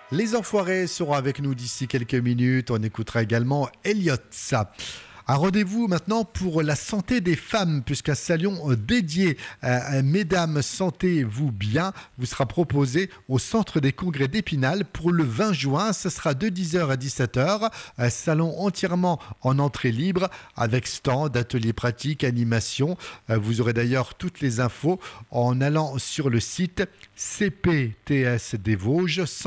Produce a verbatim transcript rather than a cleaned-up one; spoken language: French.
Les Enfoirés seront avec nous d'ici quelques minutes. On écoutera également Elliott. Un rendez-vous maintenant pour la santé des femmes, puisqu'un salon dédié à Mesdames Sentez-vous bien vous sera proposé au Centre des Congrès d'Épinal pour le vingt juin. Ce sera de dix heures à dix-sept heures. Un salon entièrement en entrée libre avec stand, ateliers pratiques, animation. Vous aurez d'ailleurs toutes les infos en allant sur le site C P T S des Vosges.